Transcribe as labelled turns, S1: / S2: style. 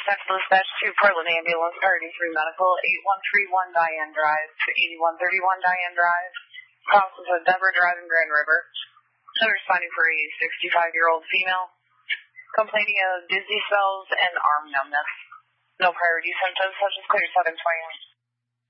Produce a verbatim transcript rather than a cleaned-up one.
S1: Central Dispatch to Portland Ambulance, Priority three Medical, eight one three one Diane Drive, eighty-one thirty-one Diane Drive. Crosses at Deborah Drive in Grand River. They're responding for a sixty-five-year-old female complaining of dizzy spells and arm numbness. No priority symptoms such as clear seven twenty-one.